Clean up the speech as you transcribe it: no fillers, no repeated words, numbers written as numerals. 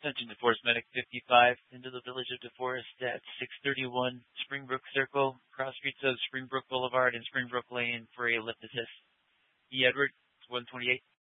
Attention DeForest Medic 55 into the village of DeForest at 631 Springbrook Circle, cross streets of Springbrook Boulevard and Springbrook Lane for a lift assist. E. Edward, 128.